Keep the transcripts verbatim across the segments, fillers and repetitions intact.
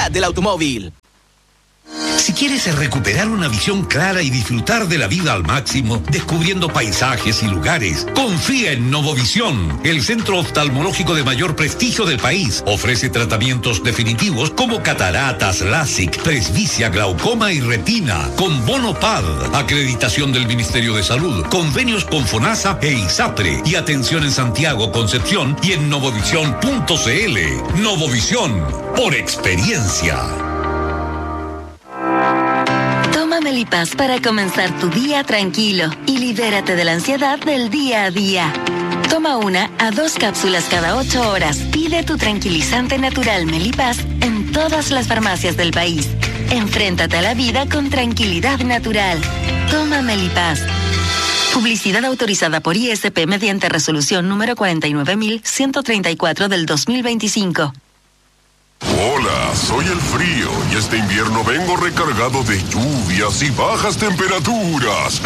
del automóvil. Si quieres recuperar una visión clara y disfrutar de la vida al máximo, descubriendo paisajes y lugares, confía en Novovisión, el centro oftalmológico de mayor prestigio del país. Ofrece tratamientos definitivos como cataratas, LASIK, presbicia, glaucoma y retina, con bono P A D, acreditación del Ministerio de Salud, convenios con FONASA e ISAPRE, y atención en Santiago, Concepción y en novovisión punto c l. Novovisión, por experiencia. Melipaz para comenzar tu día tranquilo y libérate de la ansiedad del día a día. Toma una a dos cápsulas cada ocho horas. Pide tu tranquilizante natural Melipaz en todas las farmacias del país. Enfréntate a la vida con tranquilidad natural. Toma Melipaz. Publicidad autorizada por I S P mediante resolución número cuarenta y nueve mil ciento treinta y cuatro del dos mil veinticinco. Hola, soy el frío y este invierno vengo recargado de lluvias y bajas temperaturas.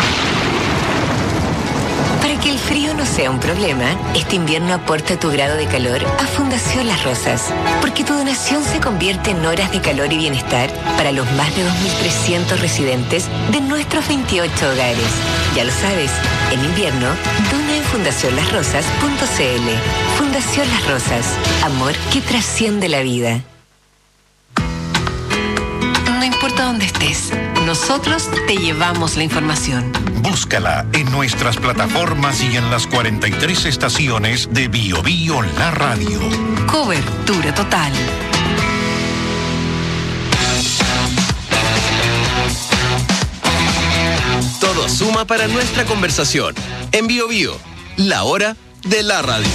Para que el frío no sea un problema, este invierno aporta tu grado de calor a Fundación Las Rosas, porque tu donación se convierte en horas de calor y bienestar para los más de dos mil trescientos residentes de nuestros veintiocho hogares. Ya lo sabes, en invierno, dona en fundación las rosas punto c l. Fundación Las Rosas, amor que trasciende la vida. No importa dónde estés, nosotros te llevamos la información. Búscala en nuestras plataformas y en las cuarenta y tres estaciones de Bio Bio La Radio. Cobertura total. Todo suma para nuestra conversación. En Bio Bio, la hora de la radio.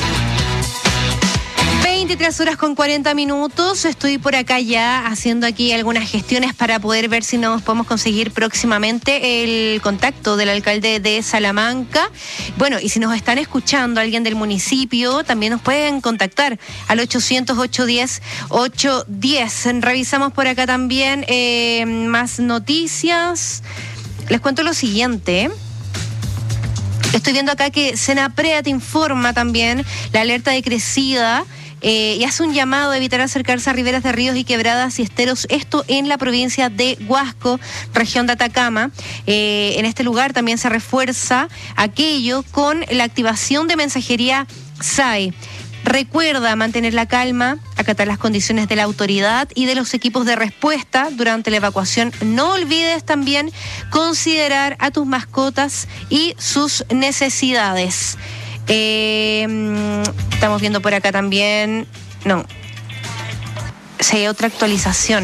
veintitrés horas con cuarenta minutos. Estoy por acá ya haciendo aquí algunas gestiones para poder ver si nos podemos conseguir próximamente el contacto del alcalde de Salamanca. Bueno, y si nos están escuchando alguien del municipio, también nos pueden contactar al ochocientos, ochocientos diez, ochocientos diez. Revisamos por acá también eh, más noticias. Les cuento lo siguiente. Estoy viendo acá que Senapred informa también la alerta de crecida eh, y hace un llamado a evitar acercarse a riberas de ríos y quebradas y esteros, esto en la provincia de Huasco, región de Atacama. Eh, en este lugar también se refuerza aquello con la activación de mensajería S A E. Recuerda mantener la calma, acatar las condiciones de la autoridad y de los equipos de respuesta durante la evacuación. No olvides también considerar a tus mascotas y sus necesidades. Eh, estamos viendo por acá también... No. Si hay otra actualización.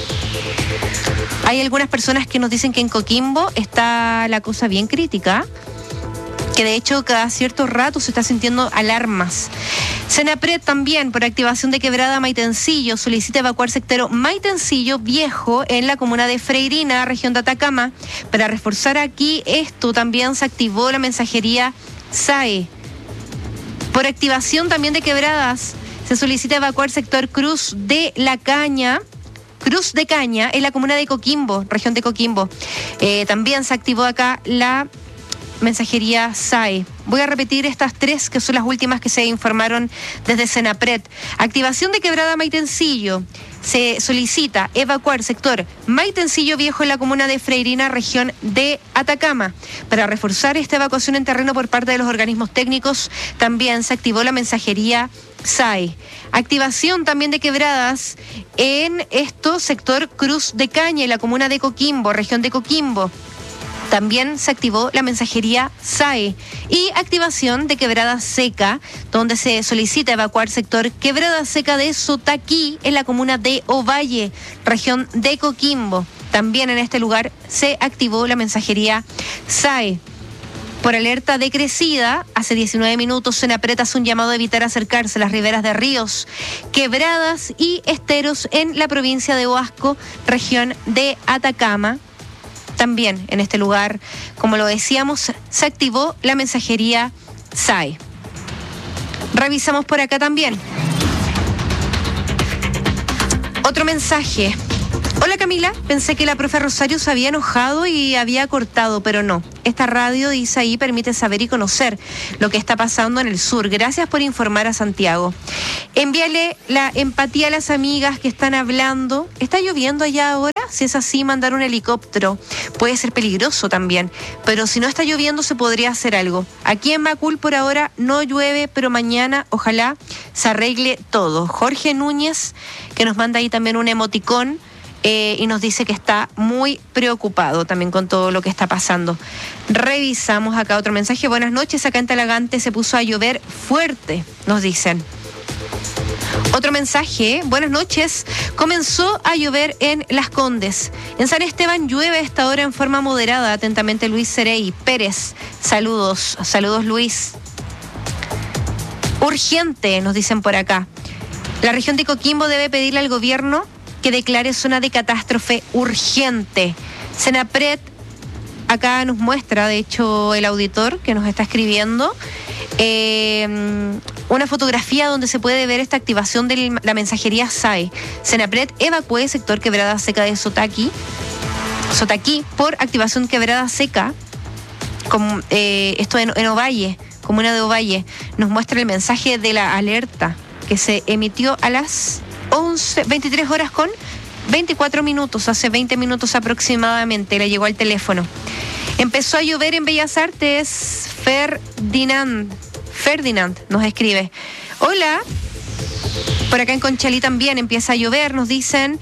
Hay algunas personas que nos dicen que en Coquimbo está la cosa bien crítica, que de hecho cada cierto rato se está sintiendo alarmas. Senapred también, por activación de quebrada Maitencillo, solicita evacuar sector Maitencillo Viejo en la comuna de Freirina, región de Atacama. Para reforzar aquí esto, también se activó la mensajería S A E. Por activación también de quebradas, se solicita evacuar sector Cruz de la Caña, Cruz de Caña, en la comuna de Coquimbo, región de Coquimbo. Eh, también se activó acá la mensajería S A E. Voy a repetir estas tres que son las últimas que se informaron desde Senapred. Activación de quebrada Maitencillo. Se solicita evacuar sector Maitencillo Viejo en la comuna de Freirina, región de Atacama. Para reforzar esta evacuación en terreno por parte de los organismos técnicos, también se activó la mensajería S A E. Activación también de quebradas en esto sector Cruz de Caña en la comuna de Coquimbo, región de Coquimbo. También se activó la mensajería S A E y activación de quebrada seca, donde se solicita evacuar sector quebrada seca de Sotaquí en la comuna de Ovalle, región de Coquimbo. También en este lugar se activó la mensajería S A E. Por alerta de crecida, hace diecinueve minutos Senapred hace un llamado a evitar acercarse a las riberas de ríos, quebradas y esteros en la provincia de Huasco, región de Atacama. También en este lugar, como lo decíamos, se activó la mensajería S A E. Revisamos por acá también. Otro mensaje. Hola Camila, pensé que la profe Rosario se había enojado y había cortado, pero no. esta radio, dice ahí, permite saber y conocer lo que está pasando en el sur. Gracias por informar a Santiago. Envíale la empatía a las amigas que están hablando. ¿Está lloviendo allá ahora? Si es así, mandar un helicóptero. Puede ser peligroso también, pero si no está lloviendo se podría hacer algo. Aquí en Macul por ahora no llueve, pero mañana ojalá se arregle todo. Jorge Núñez, que nos manda ahí también un emoticón, Eh, y nos dice que está muy preocupado también con todo lo que está pasando. Revisamos acá otro mensaje. Buenas noches, acá en Talagante se puso a llover fuerte, nos dicen. Otro mensaje, buenas noches, comenzó a llover en Las Condes. En San Esteban llueve a esta hora en forma moderada. Atentamente Luis Cerey Pérez. Saludos, saludos Luis. Urgente, nos dicen por acá. La región de Coquimbo debe pedirle al gobierno que declare zona de catástrofe urgente. Senapred acá nos muestra, de hecho, el auditor que nos está escribiendo, eh, una fotografía donde se puede ver esta activación de la mensajería S A E. Senapred evacúe el sector Quebrada Seca de Sotaqui, Sotaquí por activación Quebrada Seca, como, eh, esto en, en Ovalle, comuna de Ovalle. Nos muestra el mensaje de la alerta que se emitió a las once, veintitrés horas con veinticuatro minutos, hace veinte minutos aproximadamente, le llegó al teléfono. Empezó a llover en Bellas Artes. Ferdinand, Ferdinand nos escribe. Hola, por acá en Conchalí también empieza a llover, nos dicen.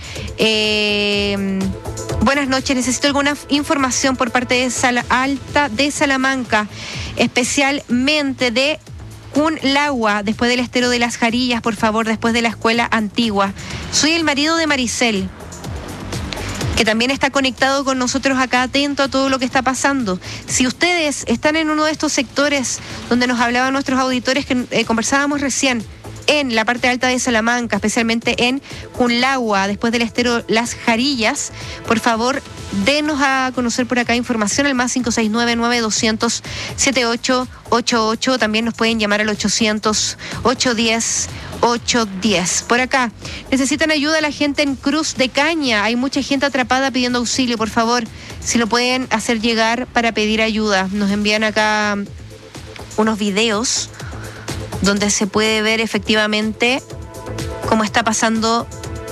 Eh, buenas noches, necesito alguna información por parte de Sala Alta de Salamanca, especialmente de Cunlagua, después del estero de Las Jarillas, por favor, después de la escuela antigua. Soy el marido de Maricel, que también está conectado con nosotros acá, atento a todo lo que está pasando. Si ustedes están en uno de estos sectores donde nos hablaban nuestros auditores que eh, conversábamos recién, en la parte alta de Salamanca, especialmente en Cunlagua, después del estero Las Jarillas, por favor, denos a conocer por acá información al más cinco seis nueve, nueve doscientos, setenta y ocho ochenta y ocho. También nos pueden llamar al ochocientos, ochocientos diez, ochocientos diez. Por acá, necesitan ayuda la gente en Cruz de Caña. Hay mucha gente atrapada pidiendo auxilio, por favor, si lo pueden hacer llegar para pedir ayuda. Nos envían acá unos videos donde se puede ver efectivamente cómo está pasando.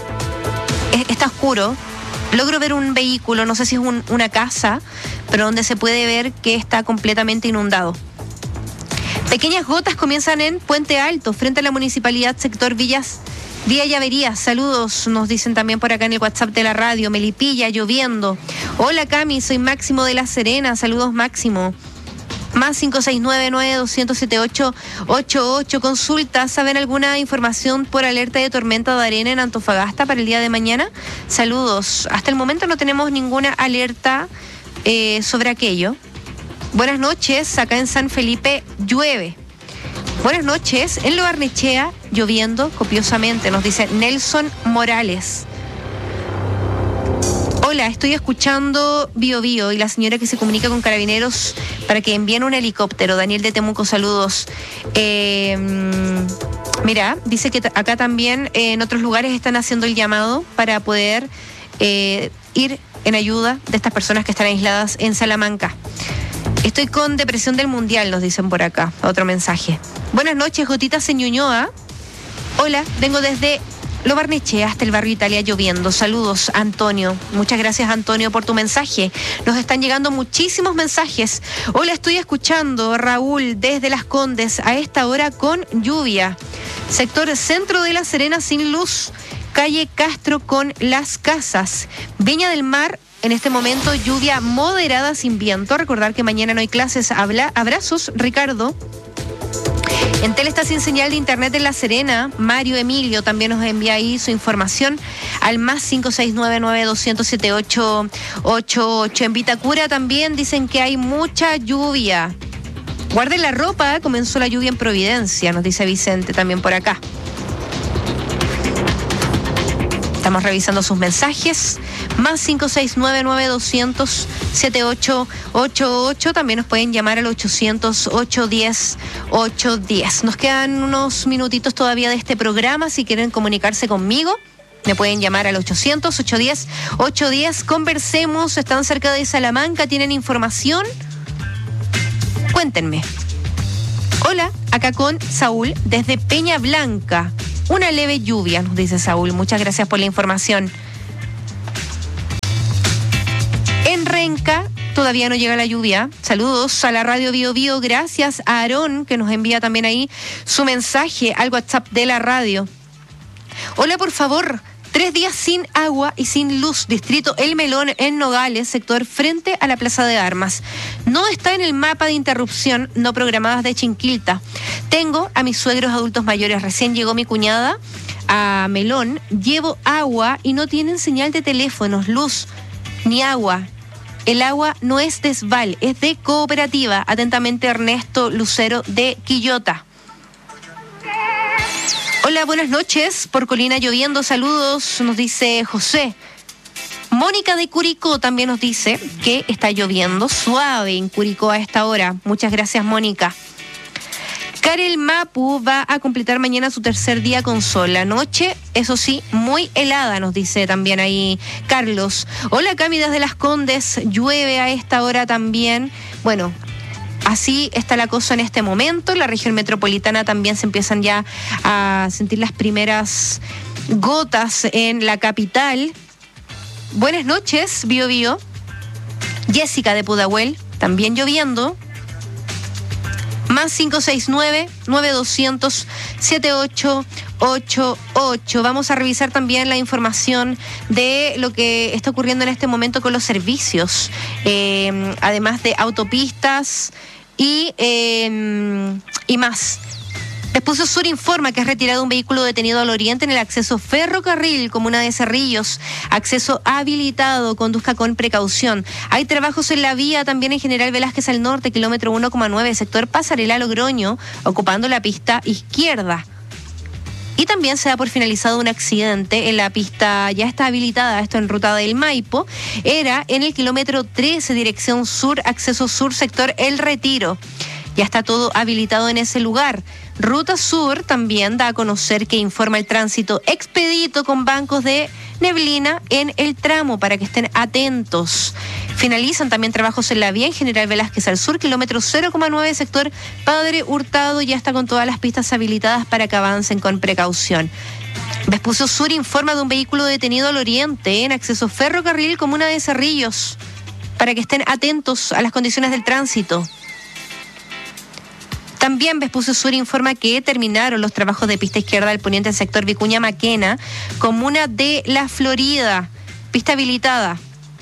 Está oscuro. Logro ver un vehículo, no sé si es un, una casa, pero donde se puede ver que está completamente inundado. Pequeñas gotas comienzan en Puente Alto, frente a la municipalidad, sector Villas, Vía Llavería. Saludos, nos dicen también por acá en el WhatsApp de la radio. Melipilla, lloviendo. Hola Cami, soy Máximo de La Serena. Saludos Máximo. Más cinco seis nueve, nueve doscientos, setenta y ocho ochenta y ocho. Consulta, ¿saben alguna información por alerta de tormenta de arena en Antofagasta para el día de mañana? Saludos. Hasta el momento no tenemos ninguna alerta eh, sobre aquello. Buenas noches, acá en San Felipe llueve. Buenas noches, en Lo Barnechea lloviendo copiosamente, nos dice Nelson Morales. Hola, estoy escuchando Bio Bio y la señora que se comunica con Carabineros para que envíen un helicóptero. Daniel de Temuco, saludos. Eh, mira, dice que t- acá también eh, en otros lugares están haciendo el llamado para poder eh, ir en ayuda de estas personas que están aisladas en Salamanca. Estoy con depresión del mundial, nos dicen por acá. Otro mensaje. Buenas noches, Gotitas en Ñuñoa. Hola, vengo desde Lo Barnechea hasta el barrio Italia lloviendo. Saludos, Antonio. Muchas gracias, Antonio, por tu mensaje. Nos están llegando muchísimos mensajes. Hola, estoy escuchando, Raúl, desde Las Condes, a esta hora con lluvia. Sector centro de La Serena sin luz. Calle Castro con Las Casas. Viña del Mar, en este momento lluvia moderada sin viento. Recordar que mañana no hay clases. Habla, abrazos, Ricardo. Entel está sin señal de internet en La Serena. Mario Emilio también nos envía ahí su información al más cinco seis nueve, nueve doscientos, setenta y ocho ochenta y ocho. En Vitacura también dicen que hay mucha lluvia. Guarden la ropa, comenzó la lluvia en Providencia, nos dice Vicente también por acá. Estamos revisando sus mensajes. Más cinco seis nueve, nueve doscientos, setenta y ocho ochenta y ocho. También nos pueden llamar al ochocientos, ochocientos diez, ochocientos diez. Nos quedan unos minutitos todavía de este programa. Si quieren comunicarse conmigo, me pueden llamar al ochocientos, ochocientos diez, ochocientos diez. Conversemos. Están cerca de Salamanca, tienen información. Cuéntenme. Hola, acá con Saúl desde Peña Blanca. Una leve lluvia, nos dice Saúl. Muchas gracias por la información. En Renca todavía no llega la lluvia. Saludos a la radio Bio Bio. Gracias a Aarón, que nos envía también ahí su mensaje al WhatsApp de la radio. Hola, por favor. Tres días sin agua y sin luz. Distrito El Melón en Nogales, sector frente a la Plaza de Armas. No está en el mapa de interrupción no programadas de Chinquilta. Tengo a mis suegros adultos mayores. Recién llegó mi cuñada a Melón. Llevo agua y no tienen señal de teléfonos, luz ni agua. El agua no es de Esval, es de Cooperativa. Atentamente, Ernesto Lucero de Quillota. Hola, buenas noches. Por Colina lloviendo, saludos, nos dice José. Mónica de Curicó también nos dice que está lloviendo suave en Curicó a esta hora. Muchas gracias, Mónica. Karel Mapu va a completar mañana su tercer día con sol. La noche, eso sí, muy helada, nos dice también ahí Carlos. Hola, Cami desde Las Condes, llueve a esta hora también. Bueno, así está la cosa en este momento. En la región metropolitana también se empiezan ya a sentir las primeras gotas en la capital. Buenas noches, Bio Bio. Jessica de Pudahuel, también lloviendo. Más cinco seis nueve, nueve dos cero cero, siete ocho ocho ocho. Vamos a revisar también la información de lo que está ocurriendo en este momento con los servicios, eh, además de autopistas y, eh, y más. Vespucio Sur informa que has retirado un vehículo detenido al oriente en el acceso ferrocarril, comuna de Cerrillos. Acceso habilitado, conduzca con precaución. Hay trabajos en la vía también en General Velázquez al norte, kilómetro uno coma nueve, sector Pasarela Logroño, ocupando la pista izquierda. Y también se da por finalizado un accidente en la pista, ya está habilitada, esto en ruta del Maipo, era en el kilómetro trece, dirección sur, acceso sur, sector El Retiro. Ya está todo habilitado en ese lugar. Ruta Sur también da a conocer que informa el tránsito expedito con bancos de neblina en el tramo para que estén atentos. Finalizan también trabajos en la vía en General Velázquez al sur, kilómetro cero coma nueve, sector Padre Hurtado. Ya está con todas las pistas habilitadas para que avancen con precaución. Vespucio Sur informa de un vehículo detenido al oriente en acceso ferrocarril, comuna de Cerrillos, para que estén atentos a las condiciones del tránsito. También Vespucio Sur informa que terminaron los trabajos de pista izquierda del poniente en sector Vicuña Maquena, comuna de La Florida, pista habilitada.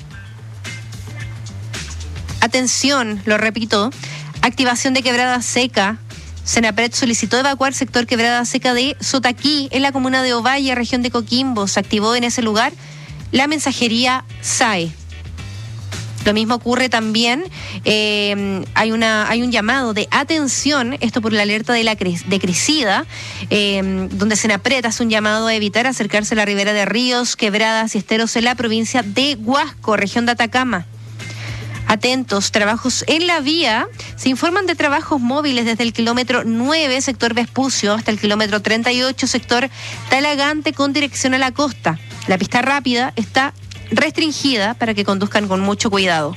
Atención, lo repito, activación de quebrada seca. Senapred solicitó evacuar sector quebrada seca de Sotaquí, en la comuna de Ovalle, región de Coquimbo. Se activó en ese lugar la mensajería S A E. Lo mismo ocurre también, eh, hay una hay un llamado de atención, esto por la alerta de la cre- de crecida, eh, donde Senapred hace un llamado a evitar acercarse a la ribera de ríos, quebradas y esteros en la provincia de Huasco, región de Atacama. Atentos, trabajos en la vía. Se informan de trabajos móviles desde el kilómetro nueve, sector Vespucio, hasta el kilómetro treinta y ocho, sector Talagante, con dirección a la costa. La pista rápida está restringida para que conduzcan con mucho cuidado.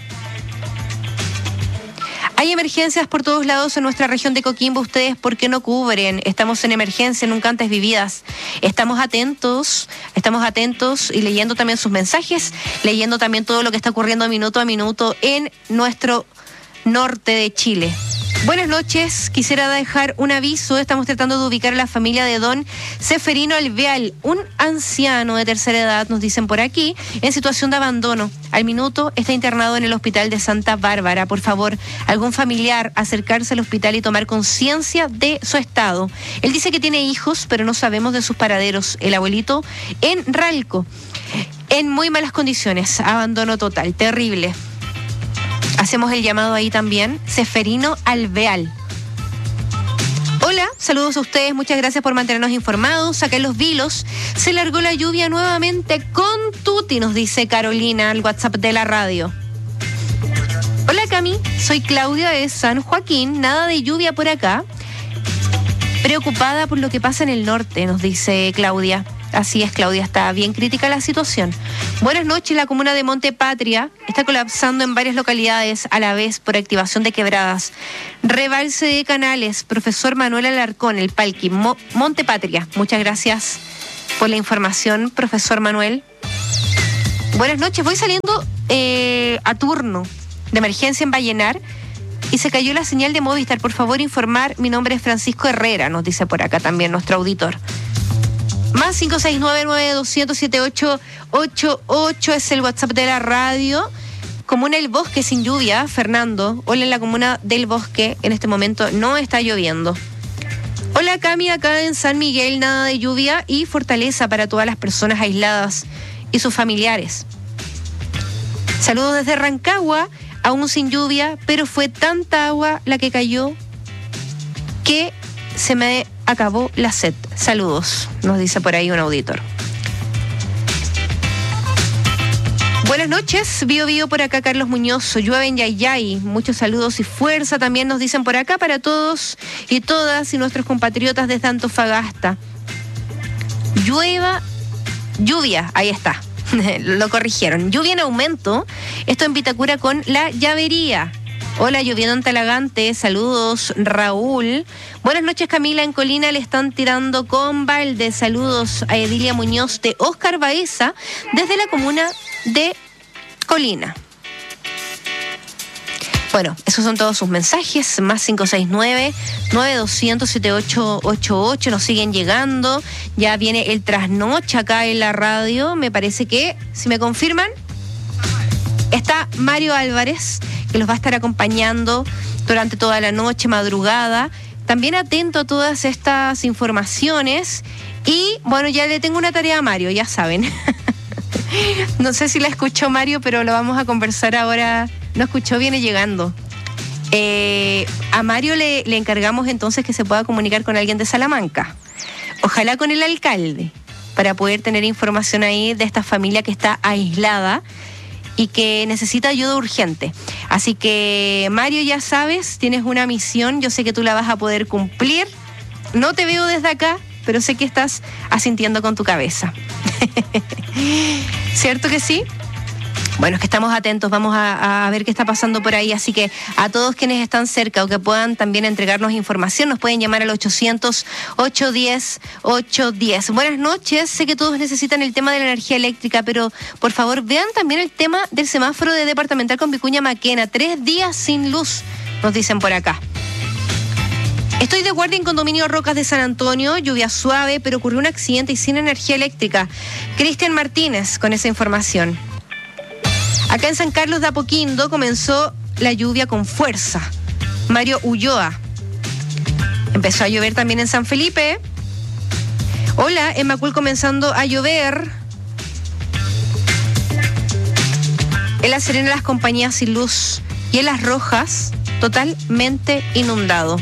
Hay emergencias por todos lados en nuestra región de Coquimbo. ¿Ustedes por qué no cubren? Estamos en emergencia, nunca antes vividas. Estamos atentos, estamos atentos y leyendo también sus mensajes, leyendo también todo lo que está ocurriendo minuto a minuto en nuestro norte de Chile. Buenas noches, quisiera dejar un aviso. Estamos tratando de ubicar a la familia de don Seferino Alveal, un anciano de tercera edad, nos dicen por aquí, en situación de abandono. Al minuto está internado en el hospital de Santa Bárbara. Por favor, algún familiar acercarse al hospital y tomar conciencia de su estado. Él dice que tiene hijos, pero no sabemos de sus paraderos. El abuelito en Ralco, en muy malas condiciones, abandono total, terrible. Hacemos el llamado ahí también, Seferino Alveal. Hola, saludos a ustedes, muchas gracias por mantenernos informados. Acá en Los Vilos se largó la lluvia nuevamente con tuti, nos dice Carolina al WhatsApp de la radio. Hola Cami, soy Claudia de San Joaquín, nada de lluvia por acá. Preocupada por lo que pasa en el norte, nos dice Claudia. Así es, Claudia, está bien crítica la situación. Buenas noches, la comuna de Monte Patria está colapsando en varias localidades a la vez por activación de quebradas. Rebalse de canales, profesor Manuel Alarcón, el Palqui, Mo- Monte Patria. Muchas gracias por la información, profesor Manuel. Buenas noches, voy saliendo eh, a turno de emergencia en Vallenar y se cayó la señal de Movistar. Por favor, informar, mi nombre es Francisco Herrera, nos dice por acá también nuestro auditor. Más cinco seis nueve, nueve dos cero cero, siete ocho ocho ocho es el WhatsApp de la radio. Comuna del Bosque sin lluvia, Fernando. Hola, en la comuna del Bosque en este momento no está lloviendo. Hola, Cami, acá en San Miguel nada de lluvia y fortaleza para todas las personas aisladas y sus familiares. Saludos desde Rancagua, aún sin lluvia, pero fue tanta agua la que cayó que se me acabó la sed. Saludos, nos dice por ahí un auditor. Buenas noches, Bio Bio por acá, Carlos Muñoz. Llueve en Yayay. Muchos saludos y fuerza también nos dicen por acá para todos y todas y nuestros compatriotas desde Antofagasta. Llueva, lluvia, ahí está. Lo corrigieron. Lluvia en aumento. Esto en Vitacura con La Llavería. Hola, lloviendo en Talagante, saludos Raúl. Buenas noches, Camila, en Colina le están tirando con balde. Saludos a Edilia Muñoz de Óscar Baeza desde la comuna de Colina. Bueno, esos son todos sus mensajes, más cinco seis nueve, nueve dos cero cero, siete ocho ocho ocho, nos siguen llegando. Ya viene el trasnoche acá en la radio, me parece que, si me confirman, está Mario Álvarez, que los va a estar acompañando durante toda la noche, madrugada. También atento a todas estas informaciones. Y bueno, ya le tengo una tarea a Mario, ya saben. No sé si la escuchó Mario, pero lo vamos a conversar ahora. No escuchó, viene llegando. Eh, a Mario le, le encargamos entonces que se pueda comunicar con alguien de Salamanca. Ojalá con el alcalde, para poder tener información ahí de esta familia que está aislada y que necesita ayuda urgente. Así que, Mario, ya sabes, tienes una misión, yo sé que tú la vas a poder cumplir. No te veo desde acá, pero sé que estás asintiendo con tu cabeza. ¿Cierto que sí? Bueno, es que estamos atentos, vamos a, a ver qué está pasando por ahí, así que a todos quienes están cerca o que puedan también entregarnos información, nos pueden llamar al ochocientos, ochocientos diez, ochocientos diez. Buenas noches, sé que todos necesitan el tema de la energía eléctrica, pero por favor vean también el tema del semáforo de Departamental con Vicuña Maquena, tres días sin luz, nos dicen por acá. Estoy de guardia en condominio Rocas de San Antonio, lluvia suave, pero ocurrió un accidente y sin energía eléctrica. Cristian Martínez con esa información. Acá en San Carlos de Apoquindo comenzó la lluvia con fuerza. Mario Ulloa. Empezó a llover también en San Felipe. Hola, en Macul comenzando a llover. En La Serena las compañías sin luz. Y en Las Rojas totalmente inundado.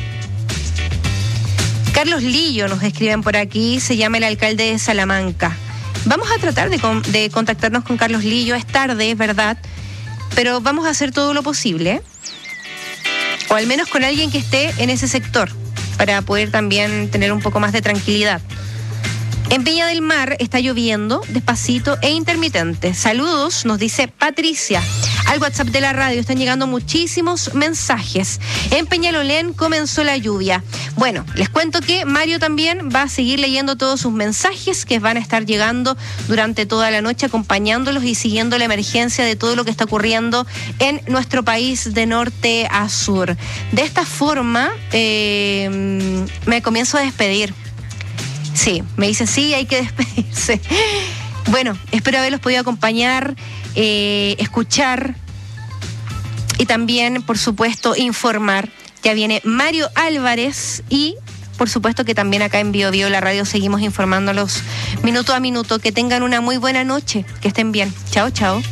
Carlos Lillo nos escriben por aquí, se llama el alcalde de Salamanca. Vamos a tratar de, con, de contactarnos con Carlos Lillo, es tarde, es verdad, pero vamos a hacer todo lo posible, o al menos con alguien que esté en ese sector, para poder también tener un poco más de tranquilidad. En Peña del Mar está lloviendo despacito e intermitente. Saludos, nos dice Patricia. Al WhatsApp de la radio están llegando muchísimos mensajes. En Peñalolén comenzó la lluvia. Bueno, les cuento que Mario también va a seguir leyendo todos sus mensajes que van a estar llegando durante toda la noche, acompañándolos y siguiendo la emergencia de todo lo que está ocurriendo en nuestro país de norte a sur. De esta forma, eh, me comienzo a despedir. Sí, me dice sí, hay que despedirse. Bueno, espero haberlos podido acompañar, eh, escuchar y también, por supuesto, informar. Ya viene Mario Álvarez y, por supuesto, que también acá en Bio Bio la radio seguimos informándolos minuto a minuto. Que tengan una muy buena noche, que estén bien. Chao, chao.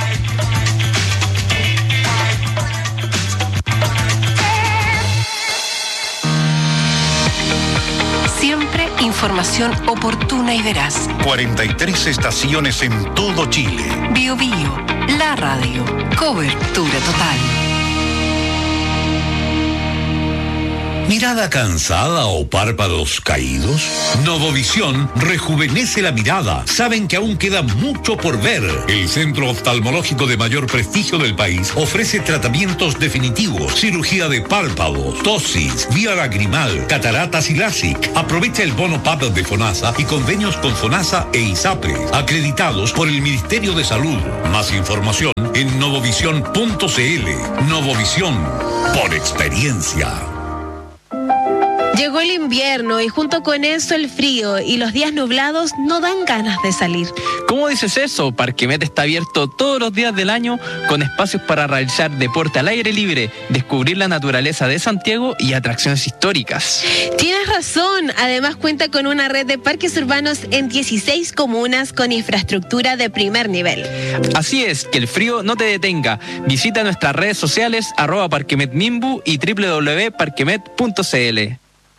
Siempre información oportuna y veraz. cuarenta y tres estaciones en todo Chile. Bio Bio, la radio. Cobertura total. ¿Mirada cansada o párpados caídos? Novovisión rejuvenece la mirada. Saben que aún queda mucho por ver. El centro oftalmológico de mayor prestigio del país ofrece tratamientos definitivos, cirugía de párpados, tosis, vía lagrimal, cataratas y LASIK. Aprovecha el bono P A P de FONASA y convenios con FONASA e ISAPRE, acreditados por el Ministerio de Salud. Más información en novovisión punto c l. Novovisión, por experiencia. Llegó el invierno y junto con eso el frío y los días nublados no dan ganas de salir. ¿Cómo dices eso? Parquemet está abierto todos los días del año con espacios para realizar deporte al aire libre, descubrir la naturaleza de Santiago y atracciones históricas. Tienes razón, además cuenta con una red de parques urbanos en dieciséis comunas con infraestructura de primer nivel. Así es, que el frío no te detenga. Visita nuestras redes sociales arroba parquemetmimbu y doble u doble u doble u punto parquemet punto c l.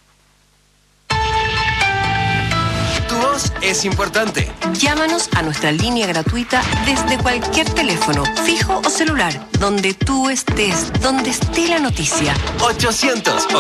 Es importante. Llámanos a nuestra línea gratuita desde cualquier teléfono, fijo o celular, donde tú estés, donde esté la noticia. ochocientos